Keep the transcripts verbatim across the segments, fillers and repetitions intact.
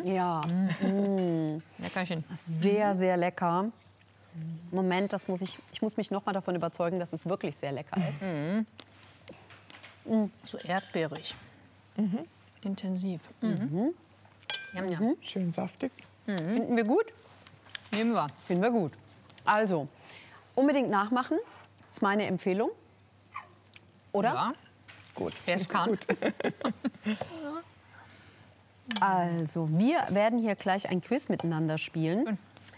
Ja. Mm. Leckerchen. Sehr, sehr lecker. Moment, das muss ich, ich muss mich noch mal davon überzeugen, dass es wirklich sehr lecker ist. Mhm. Mhm. So erdbeerig. Mhm. Intensiv. Mhm. Mhm. Jam, jam. Schön saftig. Mhm. Finden wir gut? Nehmen wir. Finden wir gut. Also, unbedingt nachmachen, ist meine Empfehlung. Oder? Ja. Gut. Wer es kann. Gut. Also, wir werden hier gleich ein Quiz miteinander spielen.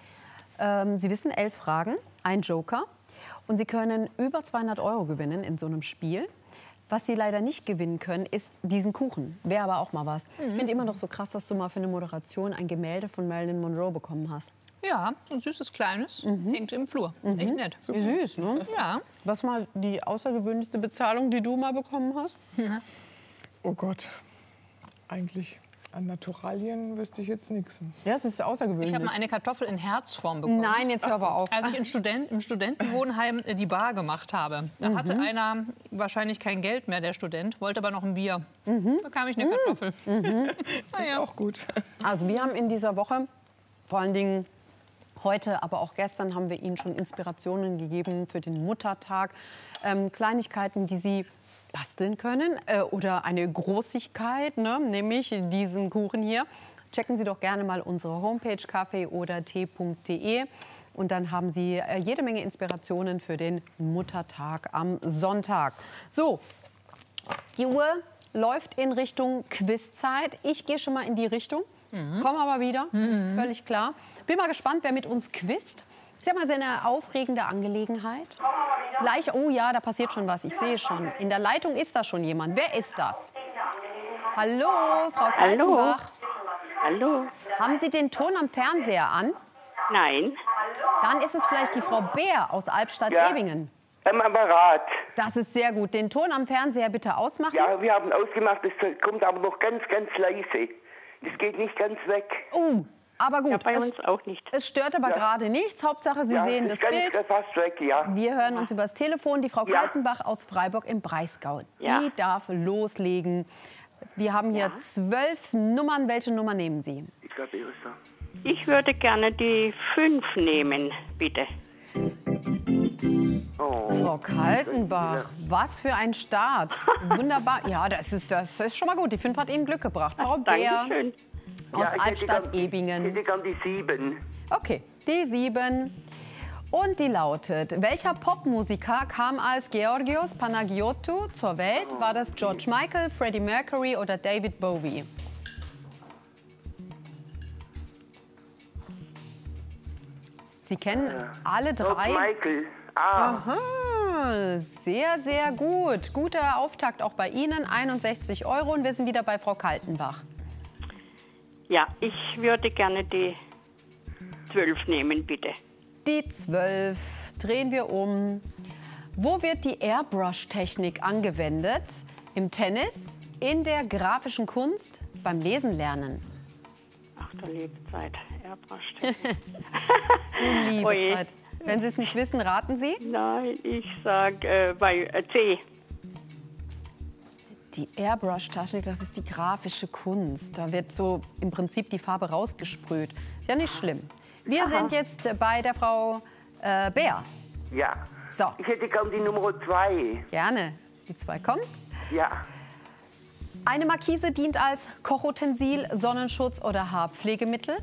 Ähm, Sie wissen, elf Fragen, ein Joker. Und Sie können über zweihundert Euro gewinnen in so einem Spiel. Was Sie leider nicht gewinnen können, ist diesen Kuchen. Wäre aber auch mal was. Mhm. Ich finde immer noch so krass, dass du mal für eine Moderation ein Gemälde von Marilyn Monroe bekommen hast. Ja, so ein süßes Kleines. Mhm. Hängt im Flur. Ist Mhm. echt nett. Wie süß, ne? Ja. Was mal die außergewöhnlichste Bezahlung, die du mal bekommen hast? Ja. Oh Gott. Eigentlich an Naturalien wüsste ich jetzt nichts. Ja, es ist außergewöhnlich. Ich habe mal eine Kartoffel in Herzform bekommen. Nein, jetzt hör aber auf. Als ich in Student, im Studentenwohnheim äh, die Bar gemacht habe. Da Mhm. hatte einer wahrscheinlich kein Geld mehr, der Student, wollte aber noch ein Bier. Mhm. Da bekam ich eine Kartoffel. Mhm. Das ist auch gut. Also wir haben in dieser Woche, vor allen Dingen heute, aber auch gestern, haben wir Ihnen schon Inspirationen gegeben für den Muttertag. Ähm, Kleinigkeiten, die Sie basteln können äh, oder eine Großigkeit, ne? Nämlich diesen Kuchen hier. Checken Sie doch gerne mal unsere Homepage kaffee oder tee punkt de und dann haben Sie äh, jede Menge Inspirationen für den Muttertag am Sonntag. So, die Uhr läuft in Richtung Quizzeit. Ich gehe schon mal in die Richtung, mhm. komme aber wieder, mhm. völlig klar. Bin mal gespannt, wer mit uns quizzt. Ist ja mal sehr eine aufregende Angelegenheit. Gleich, oh ja, da passiert schon was, ich sehe schon. In der Leitung ist da schon jemand. Wer ist das? Hallo, Frau Kaltenbach. Hallo. Hallo. Haben Sie den Ton am Fernseher an? Nein. Dann ist es vielleicht die Frau Bär aus Albstadt-Ebingen. Ja, am Apparat. Das ist sehr gut. Den Ton am Fernseher bitte ausmachen. Ja, wir haben ausgemacht, es kommt aber noch ganz, ganz leise. Es geht nicht ganz weg. Uh, aber gut. Ja, bei es, uns auch nicht. Es stört aber Ja. gerade nichts. Hauptsache, Sie ja, sehen es das ist Bild. ganz fast weg, ja. Wir hören uns übers Telefon. Die Frau Ja. Kaltenbach aus Freiburg im Breisgau. Ja. Die darf loslegen. Wir haben hier Ja. zwölf Nummern. Welche Nummer nehmen Sie? Ich glaube, ich so. Ich würde gerne die fünf nehmen, bitte. Oh. Frau Kaltenbach, was für ein Start. Wunderbar. Ja, das ist, das ist schon mal gut. Die fünf hat Ihnen Glück gebracht. Frau Bär Dankeschön. aus Ja, ich hätte Albstadt-Ebingen. Ich hätte gern die sieben. Okay, die sieben. Und die lautet, welcher Popmusiker kam als Georgios Panagiotou zur Welt? War das George Michael, Freddie Mercury oder David Bowie? Sie kennen alle drei. George Michael. Ah. Aha, sehr, sehr gut. Guter Auftakt auch bei Ihnen. einundsechzig Euro und wir sind wieder bei Frau Kaltenbach. Ja, ich würde gerne die zwölf nehmen, bitte. Die zwölf drehen wir um. Wo wird die Airbrush-Technik angewendet? Im Tennis, in der grafischen Kunst, beim Lesen lernen? Ach, du liebe Zeit. Airbrush. Du liebe Oje. Zeit. Wenn Sie es nicht wissen, raten Sie? Nein, ich sag äh, bei äh, C. Die Airbrush-Technik, das ist die grafische Kunst. Da wird so im Prinzip die Farbe rausgesprüht. Ist ja nicht schlimm. Wir Aha. sind jetzt äh, bei der Frau äh, Bär. Ja. So. Ich hätte gern die Nummer zwei. Gerne. Die zwei kommt. Ja. Eine Markise dient als Kochutensil, Sonnenschutz oder Haarpflegemittel.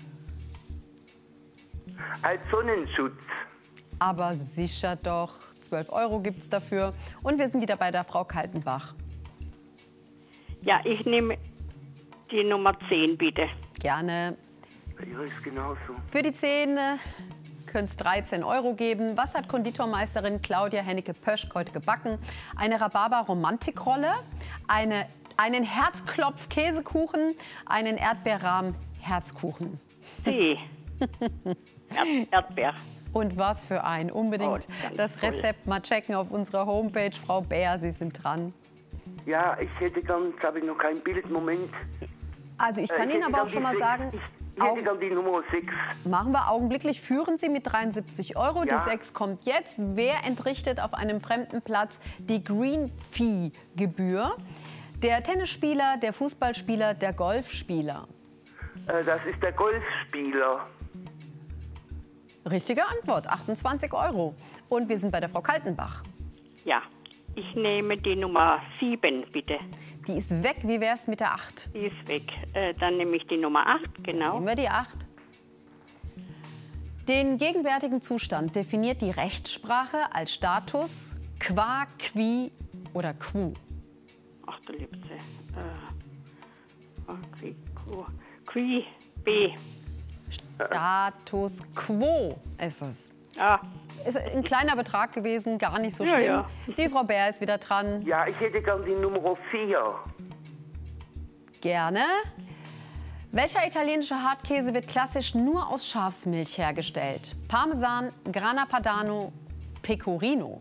Als Sonnenschutz. Aber sicher doch. zwölf Euro gibt es dafür. Und wir sind wieder bei der Frau Kaltenbach. Ja, ich nehme die Nummer zehn, bitte. Gerne. Ja, ist genauso. Für die zehn könnte es dreizehn Euro geben. Was hat Konditormeisterin Claudia Hennecke-Pöschk heute gebacken? Eine Rhabarber-Romantikrolle, eine, einen Herzklopf-Käsekuchen, einen Erdbeerrahm-Herzkuchen. C. Erd Erdbeer. Und was für ein. Unbedingt Oh, ganz das Rezept mal checken auf unserer Homepage. Frau Bär, Sie sind dran. Ja, ich hätte gern, jetzt habe ich noch kein Bild, Moment. Also ich Äh, kann ich Ihnen hätte aber auch gern schon die mal sechs. sagen, Ich, ich hätte gern die Nummer sechs. machen wir augenblicklich. Führen Sie mit dreiundsiebzig Euro. Ja. Die sechs kommt jetzt. Wer entrichtet auf einem fremden Platz die Green-Fee-Gebühr? Der Tennisspieler, der Fußballspieler, der Golfspieler? Äh, das ist der Golfspieler. Richtige Antwort, achtundzwanzig Euro. Und wir sind bei der Frau Kaltenbach. Ja, ich nehme die Nummer sieben, bitte. Die ist weg, wie wäre es mit der acht? Die ist weg. Äh, dann nehme ich die Nummer acht, genau. Nehmen wir die acht. Den gegenwärtigen Zustand definiert die Rechtssprache als Status qua, qui oder quo. Ach du liebe Zeit. Äh, qui, quo. Qui, B. Status quo ist es. Ah, Ist ein kleiner Betrag gewesen, gar nicht so Ja, schlimm. ja. Die Frau Bär ist wieder dran. Ja, ich hätte gern die Nummer vier. Gerne. Welcher italienische Hartkäse wird klassisch nur aus Schafsmilch hergestellt? Parmesan, Grana Padano, Pecorino.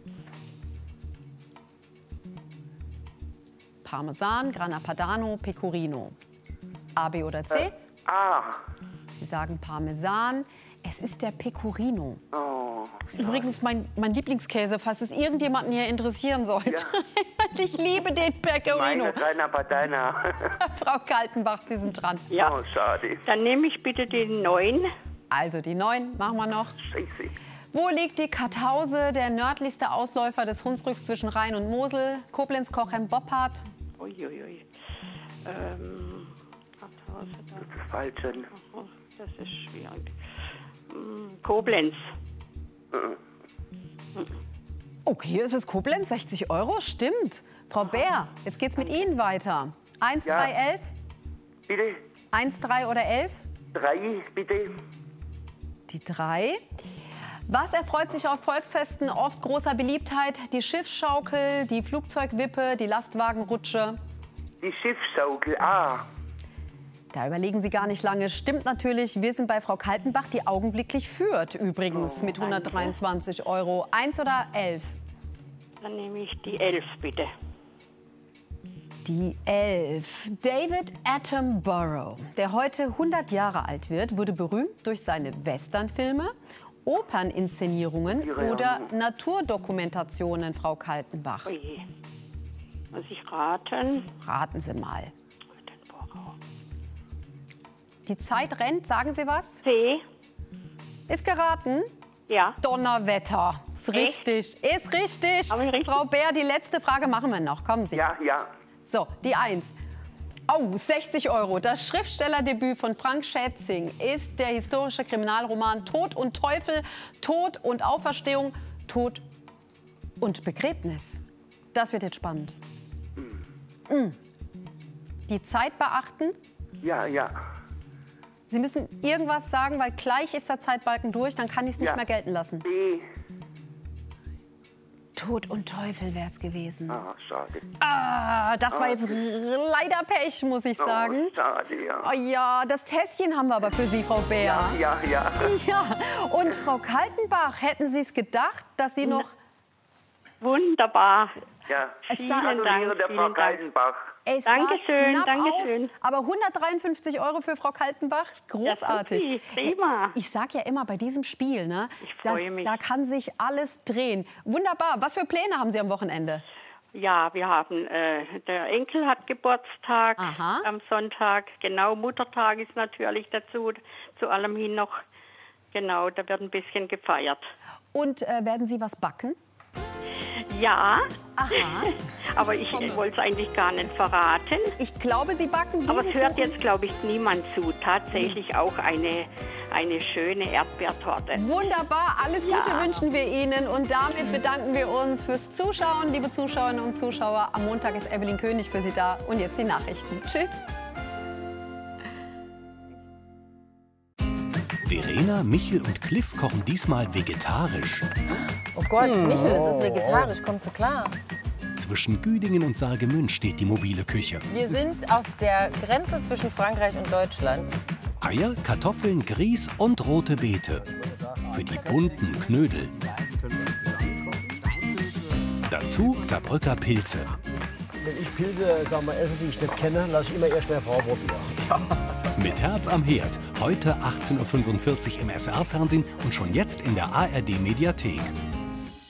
Parmesan, Grana Padano, Pecorino. A, B oder C? Ah. Sie sagen Parmesan. Es ist der Pecorino. Oh. Das ist übrigens mein, mein Lieblingskäse, falls es irgendjemanden hier interessieren sollte. Ja. Ich liebe den Pecorino. Meine Grana Padana. Frau Kaltenbach, Sie sind dran. ja. Oh, schade. Dann nehme ich bitte die neun. Also die neun machen wir noch. Scheiße. Wo liegt die Karthause, der nördlichste Ausläufer des Hunsrücks zwischen Rhein und Mosel? Koblenz, Cochem, Boppard? Uiuiui. Ähm, Karthause, da. Das ist falsch. Schon. Oh, das ist schwierig. Hm, Koblenz. Okay, es ist Koblenz, sechzig Euro, stimmt. Frau Bär, jetzt geht's mit Ihnen weiter. eins, Ja. drei, elf? Bitte? eins, drei oder elf? Drei, bitte. Die drei. Was erfreut sich auf Volksfesten oft großer Beliebtheit? Die Schiffsschaukel, die Flugzeugwippe, die Lastwagenrutsche? Die Schiffsschaukel. Ah. Da überlegen Sie gar nicht lange. Stimmt natürlich, wir sind bei Frau Kaltenbach, die augenblicklich führt übrigens mit hundertdreiundzwanzig Euro. eins oder elf? Dann nehme ich die elf, bitte. Die elf. David Attenborough, der heute hundert Jahre alt wird, wurde berühmt durch seine Westernfilme, Operninszenierungen Ja. oder Naturdokumentationen, Frau Kaltenbach. Oje. Muss ich raten? Raten Sie mal. Attenborough. Die Zeit rennt, sagen Sie was? C. Ist geraten? Ja. Donnerwetter. Ist Echt? richtig. Ist richtig. Hab ich richtig? Frau Bär, die letzte Frage machen wir noch. Kommen Sie. Ja, ja. So, die eins. Oh, sechzig Euro. Das Schriftstellerdebüt von Frank Schätzing ist der historische Kriminalroman Tod und Teufel, Tod und Auferstehung, Tod und Begräbnis. Das wird jetzt spannend. Mm. Die Zeit beachten. Ja, ja. Sie müssen irgendwas sagen, weil gleich ist der Zeitbalken durch, dann kann ich es nicht Ja. mehr gelten lassen. B. Tod und Teufel wäre es gewesen. Ah, schade. Ah, das war jetzt r- leider Pech, muss ich sagen. Oh, schade, ja. Oh ja, das Tässchen haben wir aber für Sie, Frau Bär. Ja, ja. Ja, und Frau Kaltenbach, hätten Sie es gedacht, dass Sie noch... Wunderbar. Ja. Es Vielen sah- Dank. Gratuliere der vielen Frau Dank. Kaltenbach. Es sah Dankeschön, knapp Dankeschön. aus, aber hundertdreiundfünfzig Euro für Frau Kaltenbach, großartig. Ja, super, prima. Ich sag ja immer, bei diesem Spiel, ne, Ich da, freue mich. da kann sich alles drehen. Wunderbar. Was für Pläne haben Sie am Wochenende? Ja, wir haben, äh, der Enkel hat Geburtstag Aha. am Sonntag. Genau, Muttertag ist natürlich dazu, zu allem hin noch. Genau, da wird ein bisschen gefeiert. Und äh, werden Sie was backen? Ja, Aha. aber ich wollte es eigentlich gar nicht verraten. Ich glaube, Sie backen diesen Aber es hört Kuchen. jetzt, glaube ich, niemand zu. Tatsächlich auch eine, eine schöne Erdbeertorte. Wunderbar, alles Gute Ja. wünschen wir Ihnen und damit bedanken wir uns fürs Zuschauen, liebe Zuschauerinnen und Zuschauer. Am Montag ist Evelyn König für Sie da und jetzt die Nachrichten. Tschüss. Verena, Michel und Cliff kochen diesmal vegetarisch. Oh Gott, Michel, es ist vegetarisch, kommt so klar. Zwischen Güdingen und Saargemünd steht die mobile Küche. Wir sind auf der Grenze zwischen Frankreich und Deutschland. Eier, Kartoffeln, Grieß und rote Beete. Für die bunten Knödel. Dazu Saarbrücker Pilze. Wenn ich Pilze sag mal, esse, die ich nicht kenne, lasse ich immer erst meine Frau probieren. Mit Herz am Herd. Heute achtzehn Uhr fünfundvierzig im S R-Fernsehen und schon jetzt in der A R D-Mediathek.